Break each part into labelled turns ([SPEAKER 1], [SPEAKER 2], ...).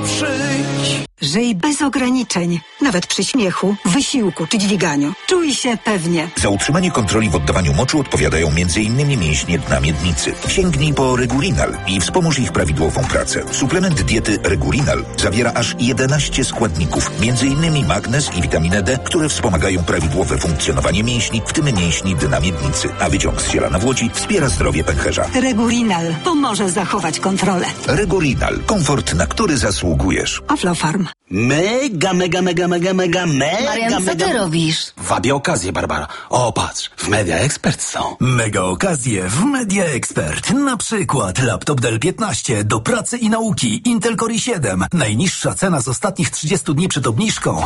[SPEAKER 1] Przyjdź.
[SPEAKER 2] Żyj bez ograniczeń, nawet przy śmiechu, wysiłku czy dźwiganiu. Czuj się pewnie.
[SPEAKER 3] Za utrzymanie kontroli w oddawaniu moczu odpowiadają m.in. mięśnie dna miednicy. Sięgnij po Regulinal i wspomóż ich prawidłową pracę. Suplement diety Regulinal zawiera aż 11 składników, m.in. magnez i witaminę D, które wspomagają prawidłowe funkcjonowanie mięśni, w tym mięśni dna miednicy. A wyciąg z ziela w Łodzi wspiera zdrowie pęcherza.
[SPEAKER 2] Regulinal pomoże zachować kontrolę.
[SPEAKER 3] Regulinal. Komfort, na który zasługujesz.
[SPEAKER 2] Aflofarm.
[SPEAKER 4] Mega.
[SPEAKER 5] Marian, co ty robisz?
[SPEAKER 4] Wabię okazję, Barbara. O, patrz, w Media Expert są.
[SPEAKER 6] Mega okazje w Media Expert. Na przykład laptop Dell 15 do pracy i nauki. Intel Core i7. Najniższa cena z ostatnich 30 dni przed obniżką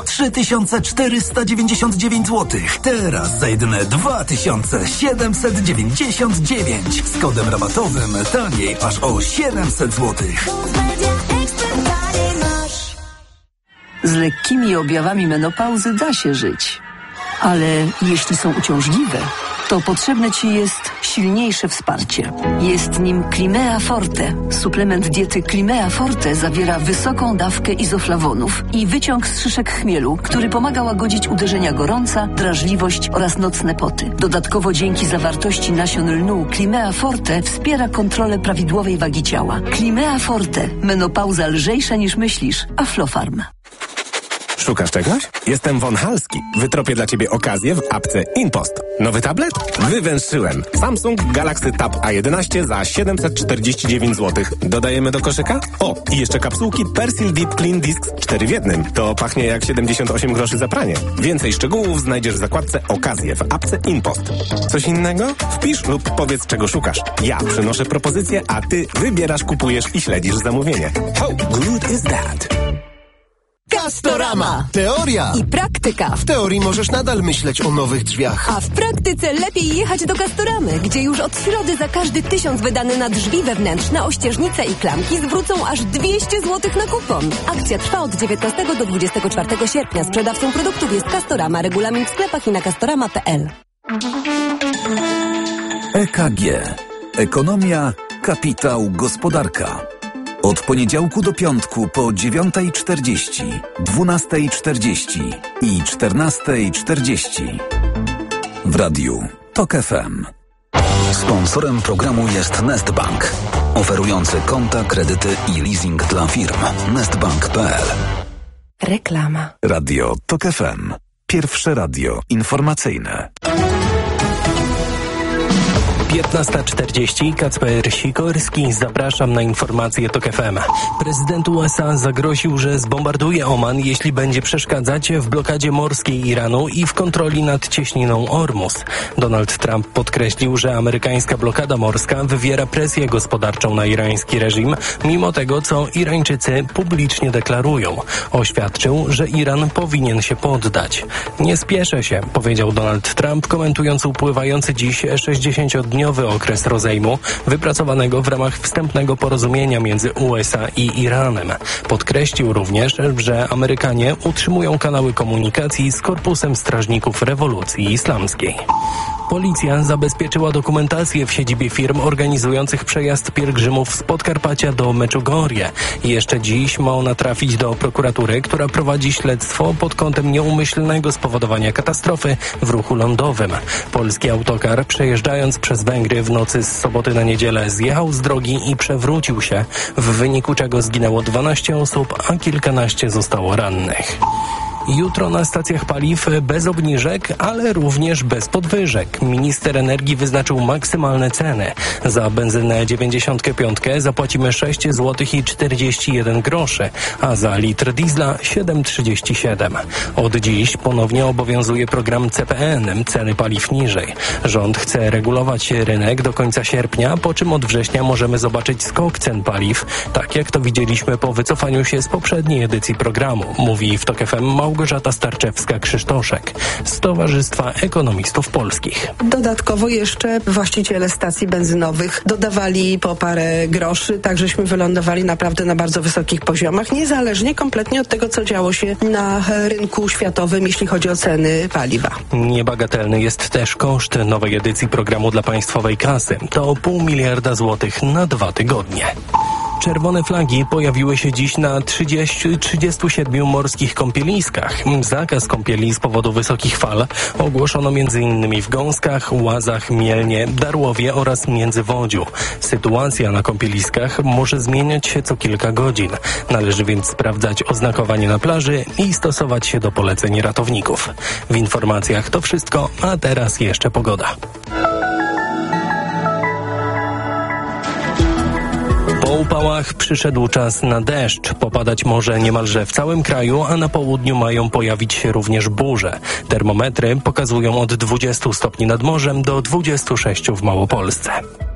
[SPEAKER 6] 3499 zł. Teraz za jedyne 2799. Z kodem rabatowym taniej aż o 700 zł.
[SPEAKER 7] Z lekkimi objawami menopauzy da się żyć. Ale jeśli są uciążliwe, to potrzebne Ci jest silniejsze wsparcie. Jest nim Climea Forte. Suplement diety Climea Forte zawiera wysoką dawkę izoflawonów i wyciąg z szyszek chmielu, który pomaga łagodzić uderzenia gorąca, drażliwość oraz nocne poty. Dodatkowo dzięki zawartości nasion lnu Climea Forte wspiera kontrolę prawidłowej wagi ciała. Climea Forte. Menopauza lżejsza niż myślisz. Aflofarm.
[SPEAKER 8] Szukasz czegoś? Jestem Von Halski. Wytropię dla Ciebie okazję w apce InPost. Nowy tablet? Wywęszyłem. Samsung Galaxy Tab A11 za 749 zł. Dodajemy do koszyka? O, i jeszcze kapsułki Persil Deep Clean Discs 4 w jednym. To pachnie jak 78 groszy za pranie. Więcej szczegółów znajdziesz w zakładce Okazje w apce InPost. Coś innego? Wpisz lub powiedz, czego szukasz. Ja przynoszę propozycję, a Ty wybierasz, kupujesz i śledzisz zamówienie. How good is that?
[SPEAKER 1] Castorama. Teoria
[SPEAKER 9] i praktyka.
[SPEAKER 1] W teorii możesz nadal myśleć o nowych drzwiach.
[SPEAKER 9] A w praktyce lepiej jechać do Castoramy, gdzie już od środy za każdy 1000 wydany na drzwi wewnętrzne, ościeżnice i klamki zwrócą aż 200 zł na kupon. Akcja trwa od 19 do 24 sierpnia. Sprzedawcą produktów jest Castorama. Regulamin w sklepach i na castorama.pl.
[SPEAKER 6] EKG. Ekonomia, kapitał, gospodarka. Od poniedziałku do piątku po 9:40, 12:40 i 14:40. W radiu TOK FM. Sponsorem programu jest Nestbank, oferujący konta, kredyty i leasing dla firm. Nestbank.pl.
[SPEAKER 9] Reklama.
[SPEAKER 6] Radio TOK FM. Pierwsze radio informacyjne.
[SPEAKER 10] 15:40. Kacper Sikorski. Zapraszam na informacje TOK FM. Prezydent USA zagroził, że zbombarduje Oman, jeśli będzie przeszkadzać w blokadzie morskiej Iranu i w kontroli nad cieśniną Ormus. Donald Trump podkreślił, że amerykańska blokada morska wywiera presję gospodarczą na irański reżim, mimo tego, co Irańczycy publicznie deklarują. Oświadczył, że Iran powinien się poddać. Nie spieszę się, powiedział Donald Trump, komentując upływający dziś 60-dniowy okres rozejmu wypracowanego w ramach wstępnego porozumienia między USA i Iranem. Podkreślił również, że Amerykanie utrzymują kanały komunikacji z Korpusem Strażników Rewolucji Islamskiej. Policja zabezpieczyła dokumentację w siedzibie firm organizujących przejazd pielgrzymów z Podkarpacia do Meczogorie. Jeszcze dziś ma ona trafić do prokuratury, która prowadzi śledztwo pod kątem nieumyślnego spowodowania katastrofy w ruchu lądowym. Polski autokar, przejeżdżając przez Węgry w nocy z soboty na niedzielę, zjechał z drogi i przewrócił się, w wyniku czego zginęło 12 osób, a kilkanaście zostało rannych. Jutro na stacjach paliw bez obniżek, ale również bez podwyżek. Minister energii wyznaczył maksymalne ceny. Za benzynę 95 zapłacimy 6 zł i 41 groszy, a za litr diesla 7,37. Od dziś ponownie obowiązuje program CPN, ceny paliw niżej. Rząd chce regulować rynek do końca sierpnia, po czym od września możemy zobaczyć skok cen paliw, tak jak to widzieliśmy po wycofaniu się z poprzedniej edycji programu, mówi w TOK FM Małgorzata Starczewska-Krzysztoszek z Towarzystwa Ekonomistów Polskich.
[SPEAKER 11] Dodatkowo jeszcze właściciele stacji benzynowych dodawali po parę groszy, tak żeśmy wylądowali naprawdę na bardzo wysokich poziomach, niezależnie kompletnie od tego, co działo się na rynku światowym, jeśli chodzi o ceny paliwa.
[SPEAKER 10] Niebagatelny jest też koszt nowej edycji programu dla państwowej kasy. To 0,5 miliarda złotych na 2 tygodnie. Czerwone flagi pojawiły się dziś na 37 morskich kąpieliskach. Zakaz kąpieli z powodu wysokich fal ogłoszono m.in. w Gąskach, Łazach, Mielnie, Darłowie oraz Międzywodziu. Sytuacja na kąpieliskach może zmieniać się co kilka godzin. Należy więc sprawdzać oznakowanie na plaży i stosować się do poleceń ratowników. W informacjach to wszystko, a teraz jeszcze pogoda. Po upałach przyszedł czas na deszcz. Popadać może niemalże w całym kraju, a na południu mają pojawić się również burze. Termometry pokazują od 20 stopni nad morzem do 26 w Małopolsce.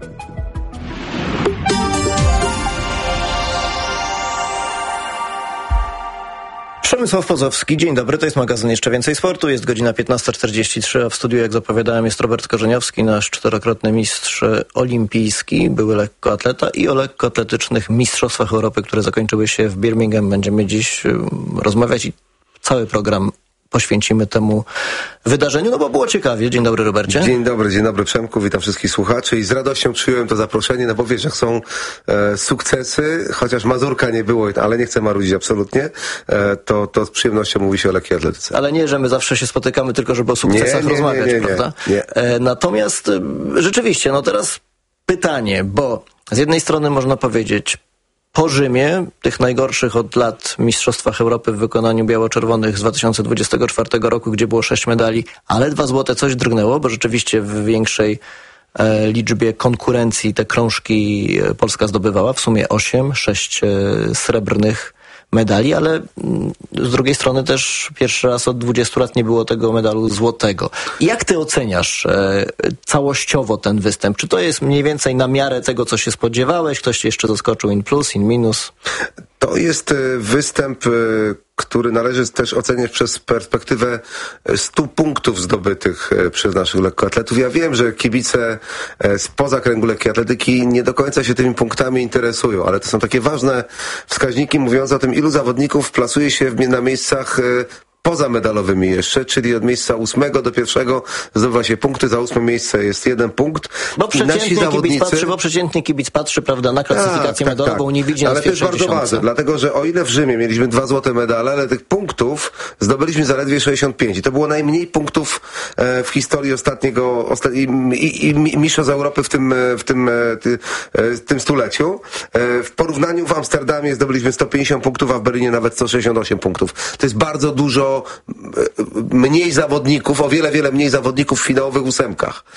[SPEAKER 1] Przemysław Pozowski, dzień dobry, to jest magazyn Jeszcze Więcej Sportu, jest godzina 15:43, a w studiu, jak zapowiadałem, jest Robert Korzeniowski, nasz 4-krotny mistrz olimpijski, były lekkoatleta i o lekkoatletycznych mistrzostwach Europy, które zakończyły się w Birmingham. Będziemy dziś rozmawiać i cały program poświęcimy temu wydarzeniu, no bo było ciekawie. Dzień dobry, Robercie.
[SPEAKER 12] Dzień dobry Przemku, witam wszystkich słuchaczy i z radością przyjąłem to zaproszenie, no bo wiesz, jak są sukcesy, chociaż Mazurka nie było, ale nie chcę marudzić absolutnie, to z przyjemnością mówi się o lekkiej atletyce.
[SPEAKER 1] Ale nie, że my zawsze się spotykamy tylko, żeby o sukcesach rozmawiać, prawda?
[SPEAKER 12] Nie.
[SPEAKER 1] Natomiast rzeczywiście, no teraz pytanie, bo z jednej strony można powiedzieć, po Rzymie, tych najgorszych od lat mistrzostwach Europy w wykonaniu biało-czerwonych z 2024 roku, gdzie było 6 medali, ale 2 złote coś drgnęło, bo rzeczywiście w większej liczbie konkurencji te krążki Polska zdobywała, w sumie 8, 6 srebrnych medali, ale z drugiej strony też pierwszy raz od 20 lat nie było tego medalu złotego. Jak ty oceniasz całościowo ten występ? Czy to jest mniej więcej na miarę tego, co się spodziewałeś? Ktoś cię jeszcze zaskoczył in plus, in minus?
[SPEAKER 12] To jest występ, który należy też oceniać przez perspektywę 100 punktów zdobytych przez naszych lekkoatletów. Ja wiem, że kibice spoza kręgu lekkiej atletyki nie do końca się tymi punktami interesują, ale to są takie ważne wskaźniki mówiące o tym, ilu zawodników plasuje się na miejscach pozamedalowymi jeszcze, czyli od miejsca 8 do 1 zdobywa się punkty, za 8 miejsce jest 1 punkt.
[SPEAKER 1] Bo przeciętny kibic patrzy, prawda, na klasyfikację medalową, nie widzi.
[SPEAKER 12] Ale to jest bardzo ważne, dlatego że o ile w Rzymie mieliśmy 2 złote medale, ale tych punktów zdobyliśmy zaledwie 65 i to było najmniej punktów w historii mistrzostw Europy w tym stuleciu. W porównaniu w Amsterdamie zdobyliśmy 150 punktów, a w Berlinie nawet 168 punktów. To jest bardzo dużo mniej zawodników, o wiele mniej zawodników w finałowych 8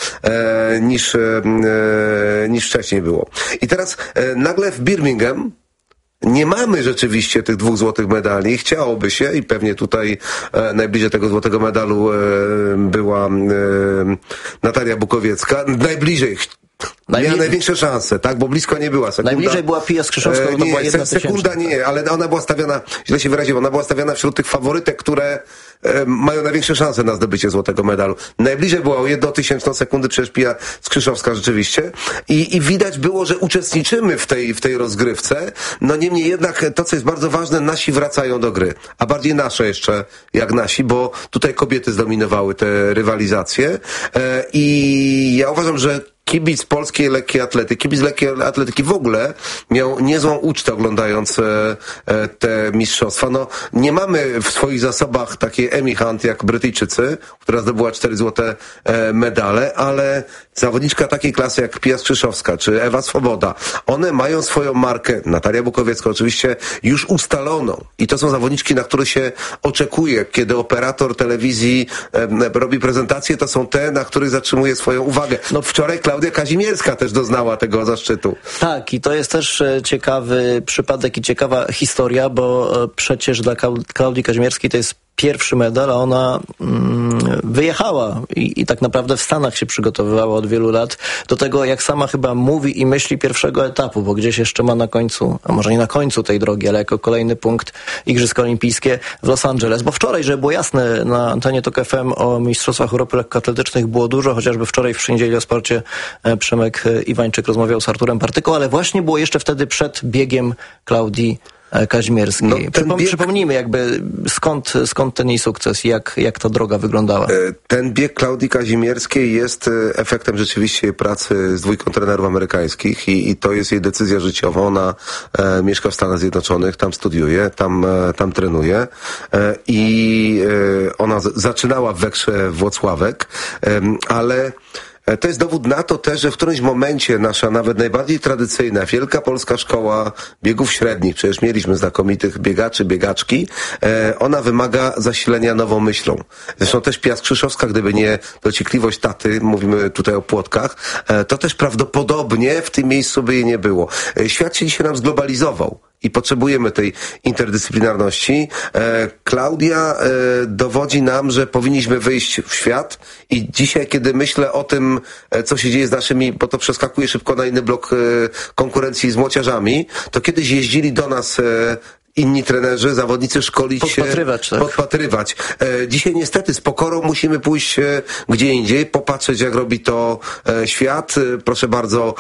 [SPEAKER 12] niż wcześniej było. I teraz nagle w Birmingham nie mamy rzeczywiście tych 2 złotych medali. Chciałoby się i pewnie tutaj najbliżej tego złotego medalu była Natalia Bukowiecka. Miała największe szanse, tak? Bo blisko nie była.
[SPEAKER 1] Najbliżej była Pia Skrzyszowska, to była 1/1000.
[SPEAKER 12] Sekunda nie, ale ona była stawiana, źle się wyraziła, ona była stawiana wśród tych faworytek, które mają największe szanse na zdobycie złotego medalu. Najbliżej była o 1/1000 sekundy przecież Pia Skrzyszowska rzeczywiście. I widać było, że uczestniczymy w tej rozgrywce. No niemniej jednak to, co jest bardzo ważne, nasi wracają do gry. A bardziej nasze jeszcze, jak nasi, bo tutaj kobiety zdominowały te rywalizacje. I ja uważam, że kibic polskiej lekkiej atletyki, kibic lekkiej atletyki w ogóle miał niezłą ucztę oglądając te mistrzostwa. No, nie mamy w swoich zasobach takiej Amy Hunt jak Brytyjczycy, która zdobyła 4 złote medale, ale zawodniczka takiej klasy jak Pia Skrzyszowska czy Ewa Swoboda, one mają swoją markę, Natalia Bukowiecka oczywiście, już ustaloną. I to są zawodniczki, na które się oczekuje. Kiedy operator telewizji robi prezentację, to są te, na których zatrzymuje swoją uwagę. No wczoraj Klaudia Kazimierska też doznała tego zaszczytu.
[SPEAKER 1] Tak, i to jest też ciekawy przypadek i ciekawa historia, bo przecież dla Klaudii Kazimierskiej to jest pierwszy medal, a ona wyjechała i tak naprawdę w Stanach się przygotowywała od wielu lat do tego, jak sama chyba mówi i myśli, pierwszego etapu, bo gdzieś jeszcze ma na końcu, a może nie na końcu tej drogi, ale jako kolejny punkt Igrzyska Olimpijskie w Los Angeles. Bo wczoraj, żeby było jasne, na antenie TOK FM o Mistrzostwach Europy lekkoatletycznych było dużo, chociażby wczoraj w Przyniedzieli o Sporcie Przemek Iwańczyk rozmawiał z Arturem Partyką, ale właśnie było jeszcze wtedy przed biegiem Klaudii Kazimierskiej. Przypomnijmy jakby skąd ten jej sukces i jak ta droga wyglądała.
[SPEAKER 12] Ten bieg Klaudii Kazimierskiej jest efektem rzeczywiście jej pracy z dwójką trenerów amerykańskich i to jest jej decyzja życiowa. Ona mieszka w Stanach Zjednoczonych, tam studiuje, tam trenuje i ona zaczynała w Wekrze Włocławek, ale to jest dowód na to też, że w którymś momencie nasza nawet najbardziej tradycyjna, wielka polska szkoła biegów średnich, przecież mieliśmy znakomitych biegaczy, biegaczki, ona wymaga zasilenia nową myślą. Zresztą też Pia Skrzyszowska, gdyby nie dociekliwość taty, mówimy tutaj o Płotkach, to też prawdopodobnie w tym miejscu by jej nie było. Świat się dzisiaj nam zglobalizował. I potrzebujemy tej interdyscyplinarności. Klaudia dowodzi nam, że powinniśmy wyjść w świat i dzisiaj, kiedy myślę o tym, co się dzieje z naszymi, bo to przeskakuje szybko na inny blok konkurencji z młociarzami, to kiedyś jeździli do nas inni trenerzy, zawodnicy szkolić się, podpatrywać. Dzisiaj niestety z pokorą musimy pójść gdzie indziej, popatrzeć jak robi to świat. Proszę bardzo,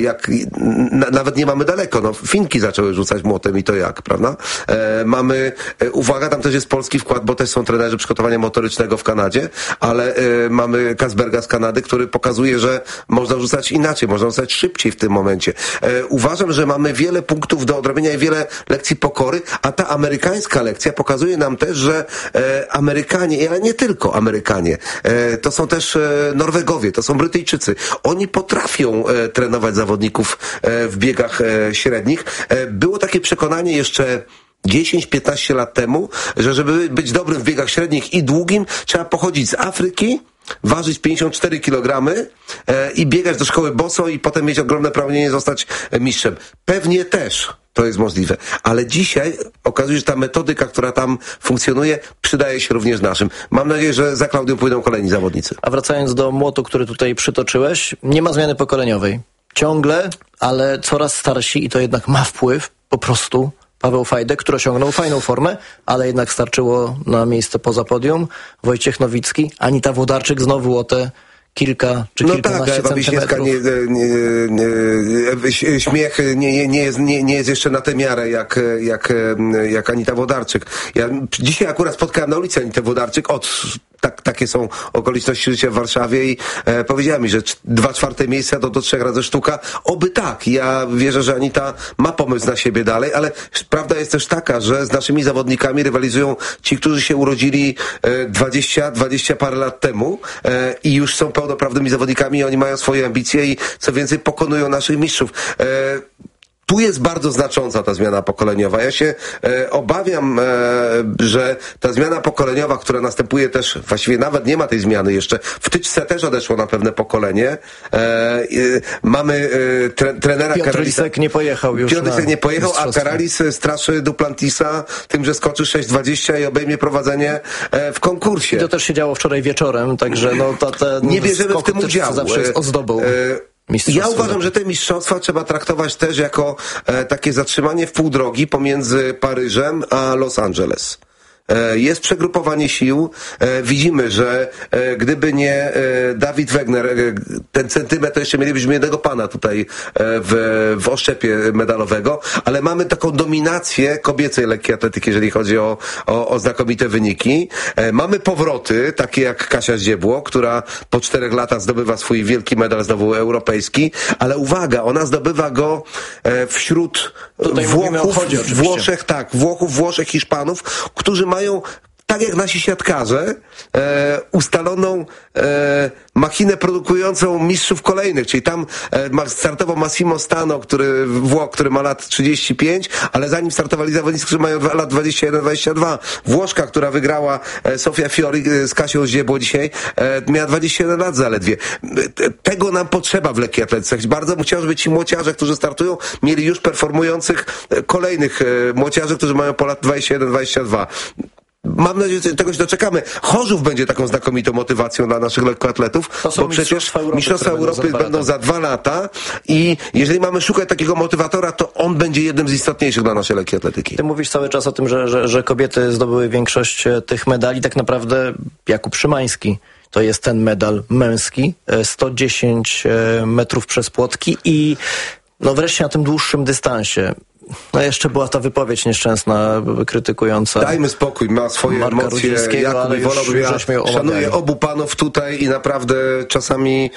[SPEAKER 12] nawet nie mamy daleko. No, Finki zaczęły rzucać młotem i to jak, prawda? Mamy, uwaga, tam też jest polski wkład, bo też są trenerzy przygotowania motorycznego w Kanadzie, ale mamy Kasberga z Kanady, który pokazuje, że można rzucać inaczej, można rzucać szybciej w tym momencie. Uważam, że mamy wiele punktów do odrobienia i wiele lekcji pokory, a ta amerykańska lekcja pokazuje nam też, że Amerykanie, ale nie tylko Amerykanie, to są też Norwegowie, to są Brytyjczycy. Oni potrafią trenować zawodników w biegach średnich. Było takie przekonanie jeszcze 10-15 lat temu, że żeby być dobrym w biegach średnich i długim, trzeba pochodzić z Afryki, ważyć 54 kg i biegać do szkoły boso i potem mieć ogromne pragnienie zostać mistrzem. Pewnie też to jest możliwe. Ale dzisiaj okazuje się, że ta metodyka, która tam funkcjonuje, przydaje się również naszym. Mam nadzieję, że za Klaudią pójdą kolejni zawodnicy.
[SPEAKER 1] A wracając do młotu, który tutaj przytoczyłeś, nie ma zmiany pokoleniowej. Ciągle, ale coraz starsi i to jednak ma wpływ po prostu. Paweł Fajdek, który osiągnął fajną formę, ale jednak starczyło na miejsce poza podium. Wojciech Nowicki, Anita Włodarczyk znowu o te kilka czy kilkanaście centymetrów.
[SPEAKER 12] Śmiech nie jest jeszcze na tę miarę jak Anita Włodarczyk. Ja dzisiaj akurat spotkałem na ulicy Anitę Włodarczyk takie są okoliczności życia w Warszawie i powiedziała mi, że 2/4 miejsca do 3 razy sztuka. Oby tak. Ja wierzę, że Anita ma pomysł na siebie dalej, ale prawda jest też taka, że z naszymi zawodnikami rywalizują ci, którzy się urodzili 20 parę lat temu i już są pełnoprawnymi zawodnikami i oni mają swoje ambicje i co więcej pokonują naszych mistrzów. Tu jest bardzo znacząca ta zmiana pokoleniowa. Ja się obawiam, że ta zmiana pokoleniowa, która następuje też, właściwie nawet nie ma tej zmiany jeszcze, w tyczce też odeszło na pewne pokolenie. Mamy trenera
[SPEAKER 1] Piotr
[SPEAKER 12] Karalisa.
[SPEAKER 1] Lisek nie pojechał już.
[SPEAKER 12] Piotr Lisek nie pojechał, a Karalis straszy Duplantisa tym, że skoczy 6,20 i obejmie prowadzenie w konkursie.
[SPEAKER 1] I to też się działo wczoraj wieczorem, także no
[SPEAKER 12] nie bierzemy w tym udziału.
[SPEAKER 1] Zawsze jest ozdobą.
[SPEAKER 12] Ja uważam, że te mistrzostwa trzeba traktować też jako takie zatrzymanie w pół drogi pomiędzy Paryżem a Los Angeles. Jest przegrupowanie sił. Widzimy, że gdyby nie Dawid Wegner, ten centymetr, to jeszcze mielibyśmy jednego pana tutaj w oszczepie medalowego, ale mamy taką dominację kobiecej lekkiej atletyki, jeżeli chodzi o znakomite wyniki. Mamy powroty, takie jak Kasia Zdziebło, która po 4 latach zdobywa swój wielki medal znowu europejski, ale uwaga, ona zdobywa go wśród Włochów, Włoszech, Hiszpanów, którzy mają, tak jak nasi siatkarze, ustaloną machinę produkującą mistrzów kolejnych, czyli tam startował Massimo Stano, który ma lat 35, ale zanim startowali zawodnicy, którzy mają lat 21-22. Włoszka, która wygrała Sofia Fiori z Kasią Zdziebło dzisiaj, miała 21 lat zaledwie. Tego nam potrzeba w lekkiej atletyce. Bardzo bym chciał, żeby ci młociarze, którzy startują, mieli już performujących kolejnych młociarzy, którzy mają po lat 21-22. Mam nadzieję, że tego się doczekamy. Chorzów będzie taką znakomitą motywacją dla naszych lekkoatletów, bo przecież Mistrzostwa Europy będą za 2 lata i jeżeli mamy szukać takiego motywatora, to on będzie jednym z istotniejszych dla naszej lekkiej atletyki.
[SPEAKER 1] Ty mówisz cały czas o tym, że kobiety zdobyły większość tych medali. Tak naprawdę Jakub Szymański to jest ten medal męski, 110 metrów przez płotki i no wreszcie na tym dłuższym dystansie. No jeszcze była ta wypowiedź nieszczęsna, krytykująca.
[SPEAKER 12] Dajmy spokój, ma swoje
[SPEAKER 1] Marka
[SPEAKER 12] emocje.
[SPEAKER 1] Ale
[SPEAKER 12] Szanuję obu panów tutaj i naprawdę czasami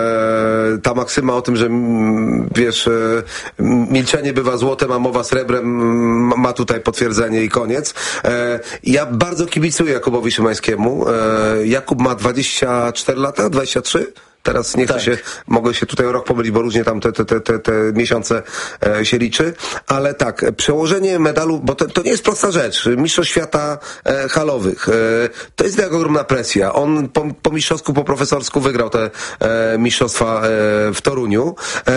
[SPEAKER 12] ta maksyma o tym, że wiesz, milczenie bywa złotem, a mowa srebrem, ma tutaj potwierdzenie i koniec. Ja bardzo kibicuję Jakubowi Szymańskiemu. Jakub ma 24 lata, 23? Teraz nie chcę się, mogę się tutaj o rok pomylić, bo różnie tam te miesiące się liczy, ale tak, przełożenie medalu, bo to nie jest prosta rzecz, mistrzostw świata halowych, to jest jak ogromna presja. On po mistrzowsku, po profesorsku wygrał te mistrzostwa w Toruniu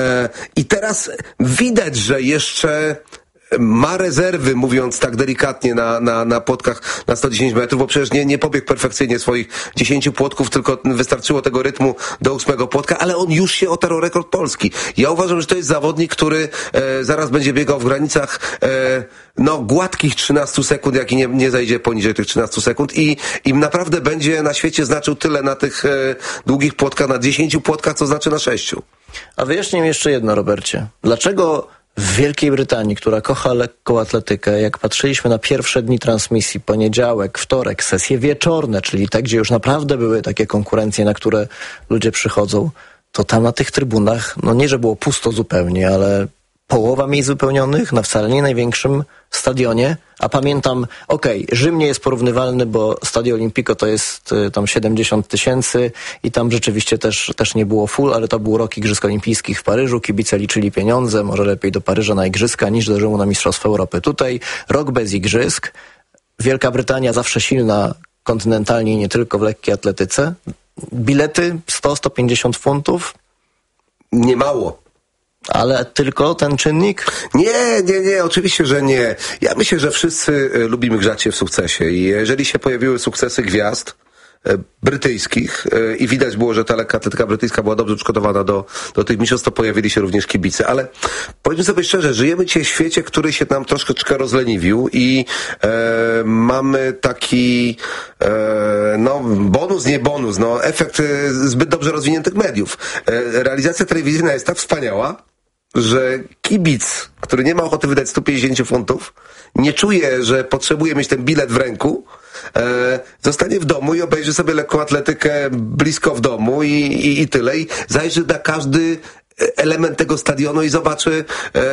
[SPEAKER 12] i teraz widać, że jeszcze ma rezerwy, mówiąc tak delikatnie, na płotkach na 110 metrów, bo przecież nie pobiegł perfekcyjnie swoich 10 płotków, tylko wystarczyło tego rytmu do 8 płotka, ale on już się otarł o rekord Polski. Ja uważam, że to jest zawodnik, który zaraz będzie biegał w granicach gładkich 13 sekund, jak i nie zajdzie poniżej tych 13 sekund i naprawdę będzie na świecie znaczył tyle na tych długich płotkach, na 10 płotkach, co znaczy na 6.
[SPEAKER 1] A wyjaśnij mi jeszcze jedno, Robercie. Dlaczego w Wielkiej Brytanii, która kocha lekką atletykę, jak patrzyliśmy na pierwsze dni transmisji, poniedziałek, wtorek, sesje wieczorne, czyli te, gdzie już naprawdę były takie konkurencje, na które ludzie przychodzą, to tam na tych trybunach, nie, że było pusto zupełnie, ale połowa miejsc wypełnionych na wcale nie największym stadionie, a pamiętam, Rzym nie jest porównywalny, bo Stadio Olimpico to jest tam 70 000 i tam rzeczywiście też nie było full, ale to był rok Igrzysk Olimpijskich w Paryżu, kibice liczyli pieniądze, może lepiej do Paryża na Igrzyska niż do Rzymu na Mistrzostwa Europy. Tutaj rok bez Igrzysk, Wielka Brytania zawsze silna kontynentalnie i nie tylko w lekkiej atletyce, bilety 100-150 funtów.
[SPEAKER 12] Nie mało.
[SPEAKER 1] Ale tylko ten czynnik?
[SPEAKER 12] Nie, oczywiście, że nie. Ja myślę, że wszyscy lubimy grzać się w sukcesie i jeżeli się pojawiły sukcesy gwiazd brytyjskich i widać było, że ta lekka atletyka brytyjska była dobrze przygotowana do tych mistrzostw, to pojawili się również kibice, ale powiedzmy sobie szczerze, żyjemy dzisiaj w świecie, który się nam troszeczkę rozleniwił i mamy taki bonus, nie bonus, efekt zbyt dobrze rozwiniętych mediów. Realizacja telewizyjna jest tak wspaniała, że kibic, który nie ma ochoty wydać 150 funtów, nie czuje, że potrzebuje mieć ten bilet w ręku, zostanie w domu i obejrzy sobie lekką atletykę blisko w domu i tyle. I zajrzy na każdy element tego stadionu i zobaczy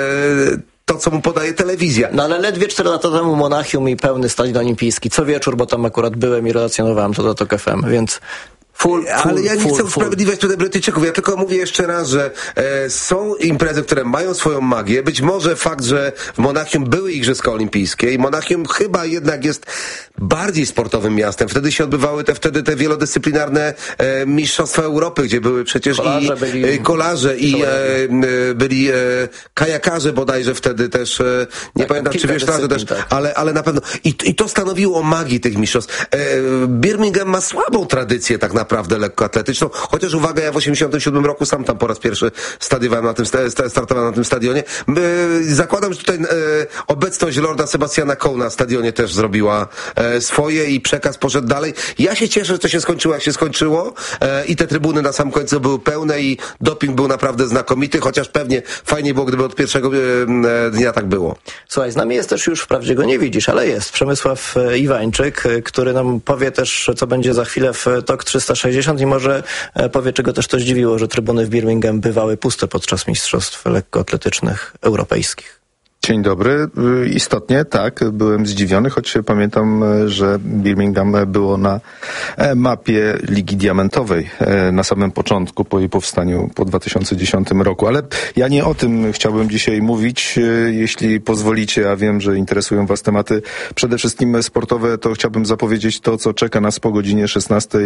[SPEAKER 12] to, co mu podaje telewizja.
[SPEAKER 1] Ale ledwie 4 lata temu Monachium i pełny stadion olimpijski. Co wieczór, bo tam akurat byłem i relacjonowałem to do TOK FM, więc...
[SPEAKER 12] Ale ja nie chcę usprawiedliwiać tutaj Brytyjczyków. Ja tylko mówię jeszcze raz, że są imprezy, które mają swoją magię. Być może fakt, że w Monachium były Igrzyska Olimpijskie i Monachium chyba jednak jest bardziej sportowym miastem. Wtedy się odbywały te wielodyscyplinarne mistrzostwa Europy, gdzie były przecież kolarze i byli kajakarze bodajże wtedy też. Nie pamiętam, czy wieszlarze też, ale na pewno. I to stanowiło o magii tych mistrzostw. Birmingham ma słabą tradycję tak naprawdę lekkoatletyczną, chociaż uwaga, ja w 87 roku sam tam po raz pierwszy startowałem na tym stadionie. Zakładam, że tutaj obecność Lorda Sebastiana Coe na stadionie też zrobiła swoje i przekaz poszedł dalej. Ja się cieszę, że to się skończyło, jak się skończyło i te trybuny na sam końcu były pełne i doping był naprawdę znakomity, chociaż pewnie fajnie było, gdyby od pierwszego dnia tak było.
[SPEAKER 1] Słuchaj, z nami jest też już, wprawdzie go nie widzisz, ale jest Przemysław Iwańczyk, który nam powie też, co będzie za chwilę w TOK 360 i może powie, czego też to zdziwiło, że trybuny w Birmingham bywały puste podczas mistrzostw lekkoatletycznych europejskich.
[SPEAKER 13] Dzień dobry. Istotnie tak, byłem zdziwiony, choć pamiętam, że Birmingham było na mapie Ligi Diamentowej na samym początku, po jej powstaniu po 2010 roku. Ale ja nie o tym chciałbym dzisiaj mówić. Jeśli pozwolicie, a wiem, że interesują Was tematy przede wszystkim sportowe, to chciałbym zapowiedzieć to, co czeka nas po godzinie 16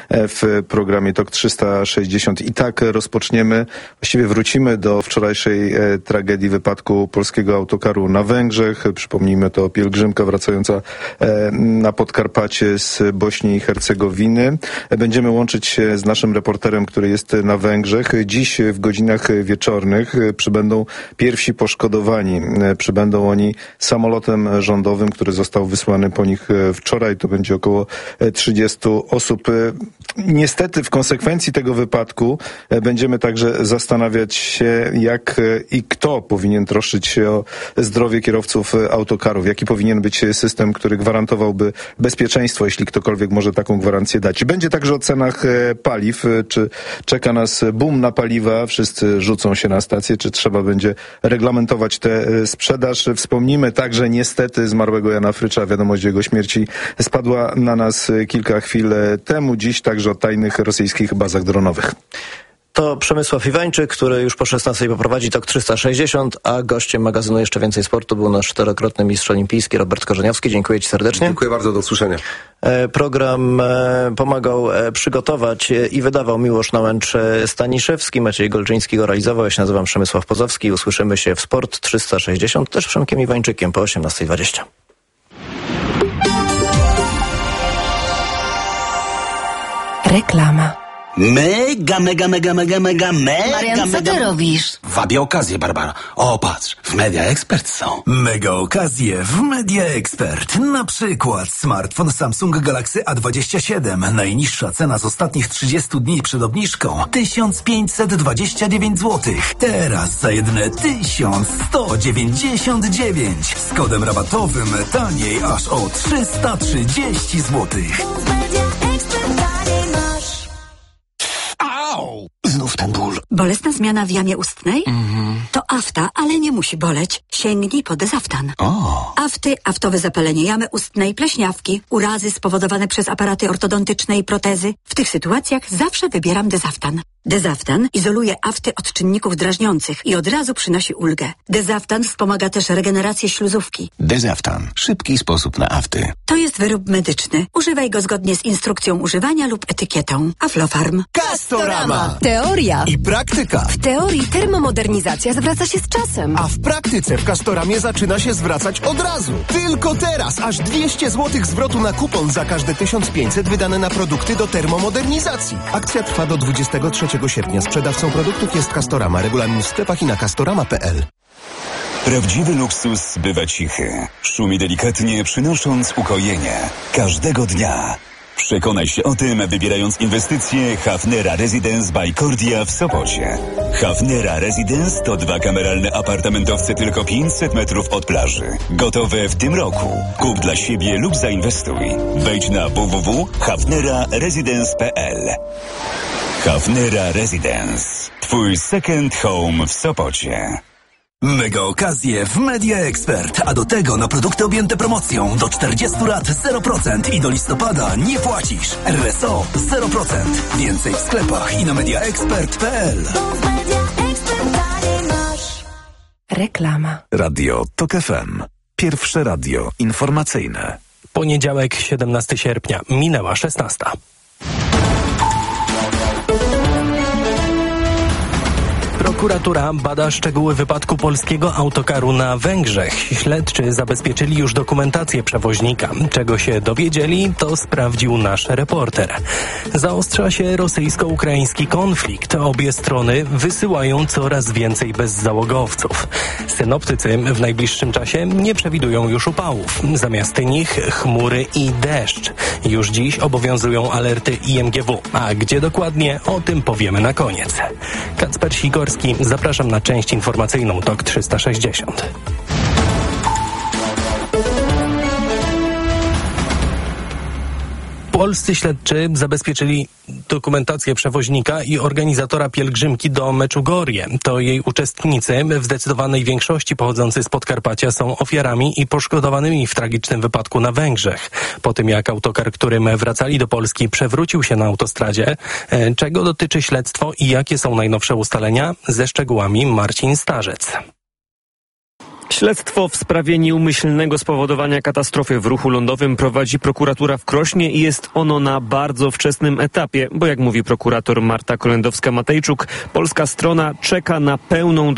[SPEAKER 13] w programie TOK 360. I tak rozpoczniemy, właściwie wrócimy do wczorajszej tragedii wypadku polskiego autokaru na Węgrzech. Przypomnijmy, to pielgrzymka wracająca na Podkarpacie z Bośni i Hercegowiny. Będziemy łączyć się z naszym reporterem, który jest na Węgrzech. Dziś w godzinach wieczornych przybędą pierwsi poszkodowani. Przybędą oni samolotem rządowym, który został wysłany po nich wczoraj. To będzie około 30 osób. Niestety w konsekwencji tego wypadku będziemy także zastanawiać się, jak i kto powinien troszczyć się o zdrowie kierowców autokarów. Jaki powinien być system, który gwarantowałby bezpieczeństwo, jeśli ktokolwiek może taką gwarancję dać. Będzie także o cenach paliw. Czy czeka nas boom na paliwa? Wszyscy rzucą się na stację. Czy trzeba będzie reglamentować tę sprzedaż? Wspomnimy także niestety zmarłego Jana Frycza. Wiadomość o jego śmierci spadła na nas kilka chwil temu. Dziś także o tajnych rosyjskich bazach dronowych.
[SPEAKER 1] To Przemysław Iwańczyk, który już po 16 poprowadzi TOK 360, a gościem magazynu Jeszcze Więcej Sportu był nasz 4-krotny mistrz olimpijski Robert Korzeniowski. Dziękuję Ci serdecznie.
[SPEAKER 12] Dziękuję bardzo, do usłyszenia.
[SPEAKER 1] Program pomagał przygotować i wydawał Miłosz Nałęcz-Staniszewski, Maciej Golczyński go realizował. Ja się nazywam Przemysław Pozowski. Usłyszymy się w Sport 360 też z Przemkiem Iwańczykiem po 18:20.
[SPEAKER 9] Reklama.
[SPEAKER 5] Mega.
[SPEAKER 9] Marian, co ty robisz?
[SPEAKER 4] Wabię okazję, Barbara. O, patrz, w Media Expert są.
[SPEAKER 6] Mega okazje w Media Expert. Na przykład smartfon Samsung Galaxy A27. Najniższa cena z ostatnich 30 dni przed obniżką 1529 zł. Teraz za jedyne 1199. Z kodem rabatowym taniej aż o 330 zł.
[SPEAKER 4] Znów ten ból.
[SPEAKER 2] Bolesna zmiana w jamie ustnej? To afta, ale nie musi boleć. Sięgnij po Dezaftan. Afty, aftowe zapalenie jamy ustnej, pleśniawki, urazy spowodowane przez aparaty ortodontyczne i protezy. W tych sytuacjach zawsze wybieram Dezaftan. Dezaftan izoluje afty od czynników drażniących i od razu przynosi ulgę. Dezaftan wspomaga też regenerację śluzówki.
[SPEAKER 3] Dezaftan. Szybki sposób na afty.
[SPEAKER 2] To jest wyrób medyczny. Używaj go zgodnie z instrukcją używania lub etykietą. Aflofarm.
[SPEAKER 14] Castorama.
[SPEAKER 9] Teoria
[SPEAKER 14] I praktyka.
[SPEAKER 9] W teorii termomodernizacja zwraca się z czasem.
[SPEAKER 14] A w praktyce w Castoramie zaczyna się zwracać od razu. Tylko teraz aż 200 zł zwrotu na kupon za każde 1500 wydane na produkty do termomodernizacji. Akcja trwa do 23 sierpnia. Sprzedawcą produktów jest Castorama. Regulamin w sklepach i na castorama.pl.
[SPEAKER 15] Prawdziwy luksus bywa cichy. Szumi delikatnie, przynosząc ukojenie. Każdego dnia. Przekonaj się o tym, wybierając inwestycje Hafnera Residence by Cordia w Sopocie. Hafnera Residence to 2 kameralne apartamentowce tylko 500 metrów od plaży. Gotowe w tym roku. Kup dla siebie lub zainwestuj. Wejdź na www.hafneraresidence.pl. Hafnera Residence. Twój second home w Sopocie.
[SPEAKER 6] Mega okazje w Media Expert, a do tego na produkty objęte promocją do 40 lat 0% i do listopada nie płacisz. RSO 0%. Więcej w sklepach i na mediaexpert.pl.
[SPEAKER 9] Reklama.
[SPEAKER 3] Radio TOK FM. Pierwsze radio informacyjne.
[SPEAKER 10] Poniedziałek, 17 sierpnia. Minęła 16. Prokuratura bada szczegóły wypadku polskiego autokaru na Węgrzech. Śledczy zabezpieczyli już dokumentację przewoźnika. Czego się dowiedzieli, to sprawdził nasz reporter. Zaostrza się rosyjsko-ukraiński konflikt. Obie strony wysyłają coraz więcej bezzałogowców. Synoptycy w najbliższym czasie nie przewidują już upałów. Zamiast nich chmury i deszcz. Już dziś obowiązują alerty IMGW. A gdzie dokładnie, o tym powiemy na koniec. Kacper Sikorski, zapraszam na część informacyjną TOK 360. Polscy śledczy zabezpieczyli dokumentację przewoźnika i organizatora pielgrzymki do Meczugorie. To jej uczestnicy, w zdecydowanej większości pochodzący z Podkarpacia, są ofiarami i poszkodowanymi w tragicznym wypadku na Węgrzech. Po tym jak autokar, którym wracali do Polski, przewrócił się na autostradzie. Czego dotyczy śledztwo i jakie są najnowsze ustalenia? Ze szczegółami Marcin Starzec.
[SPEAKER 16] Śledztwo w sprawie nieumyślnego spowodowania katastrofy w ruchu lądowym prowadzi prokuratura w Krośnie i jest ono na bardzo wczesnym etapie, bo jak mówi prokurator Marta Kolendowska-Matejczuk, polska strona czeka na pełną